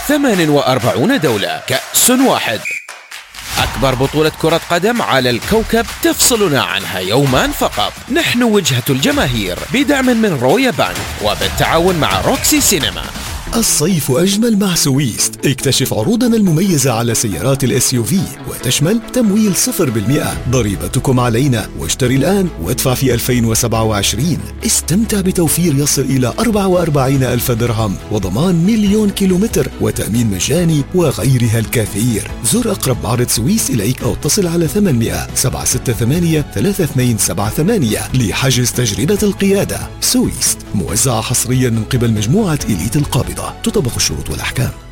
48 دولة، كأس واحد. أكبر بطولة كرة قدم على الكوكب تفصلنا عنها يومان فقط. نحن وجهة الجماهير، بدعم من رويا بانك وبالتعاون مع روكسي سينما. الصيف أجمل مع سويست. اكتشف عروضنا المميزة على سيارات الSUV وتشمل تمويل 0%، ضريبتكم علينا، واشتري الآن وادفع في 2027. استمتع بتوفير يصل إلى 44,000 درهم وضمان 1,000,000 كيلومتر وتأمين مجاني وغيرها الكثير. زر أقرب معرض سويس إليك أو اتصل على 800-768-3278 لحجز تجربة القيادة. سويست، موزعة حصريا من قبل مجموعة إليت القابضة. تطبق الشروط والأحكام.